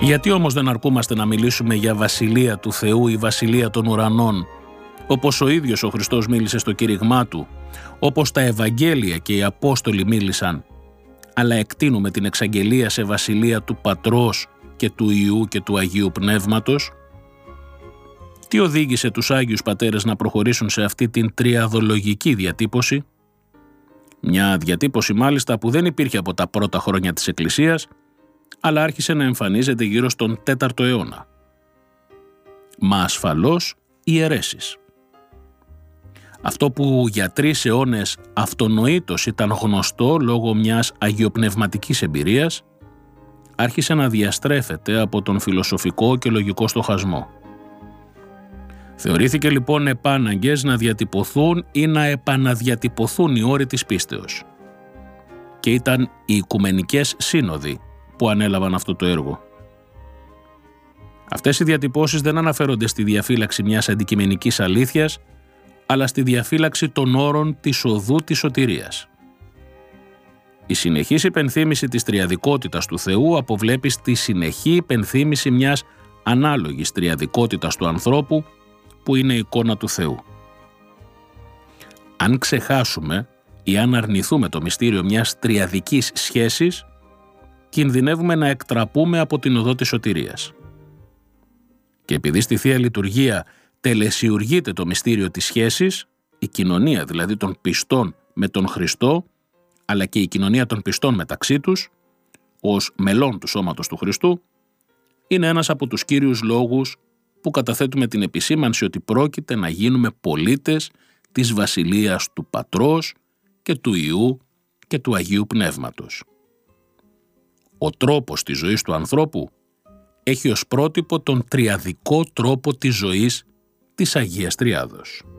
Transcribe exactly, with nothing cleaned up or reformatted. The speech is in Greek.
Γιατί όμως δεν αρκούμαστε να μιλήσουμε για βασιλεία του Θεού ή βασιλεία των ουρανών, όπως ο ίδιος ο Χριστός μίλησε στο κήρυγμά του, όπως τα Ευαγγέλια και οι Απόστολοι μίλησαν, αλλά εκτείνουμε την εξαγγελία σε βασιλεία του Πατρός και του Υιού και του Αγίου Πνεύματος? Τι οδήγησε τους Άγιους Πατέρες να προχωρήσουν σε αυτή την τριαδολογική διατύπωση? Μια διατύπωση μάλιστα που δεν υπήρχε από τα πρώτα χρόνια της Εκκλησίας, αλλά άρχισε να εμφανίζεται γύρω στον τέταρτο αιώνα. Μα ασφαλώς οι αιρέσεις. Αυτό που για τρεις αιώνες αυτονοήτως ήταν γνωστό λόγω μιας αγιοπνευματικής εμπειρίας, άρχισε να διαστρέφεται από τον φιλοσοφικό και λογικό στοχασμό. Θεωρήθηκε λοιπόν επάναγκες να διατυπωθούν ή να επαναδιατυπωθούν οι όροι της πίστεως. Και ήταν οι Οικουμενικές Σύνοδοι που ανέλαβαν αυτό το έργο. Αυτές οι διατυπώσεις δεν αναφέρονται στη διαφύλαξη μιας αντικειμενικής αλήθειας, αλλά στη διαφύλαξη των όρων της οδού της σωτηρίας. Η συνεχής υπενθύμηση της τριαδικότητας του Θεού αποβλέπει στη συνεχή υπενθύμηση μιας ανάλογης τριαδικότητας του ανθρώπου, που είναι η εικόνα του Θεού. Αν ξεχάσουμε ή αν αρνηθούμε το μυστήριο μιας τριαδικής σχέσης, κινδυνεύουμε να εκτραπούμε από την οδό της σωτηρίας. Και επειδή στη Θεία Λειτουργία τελεσιουργείται το μυστήριο της σχέσης, η κοινωνία δηλαδή των πιστών με τον Χριστό, αλλά και η κοινωνία των πιστών μεταξύ τους, ως μελών του σώματος του Χριστού, είναι ένας από τους κύριους λόγους που καταθέτουμε την επισήμανση ότι πρόκειται να γίνουμε πολίτες της Βασιλείας του Πατρός και του Υιού και του Αγίου Πνεύματος. Ο τρόπος της ζωής του ανθρώπου έχει ως πρότυπο τον τριαδικό τρόπο της ζωής της Αγίας Τριάδος.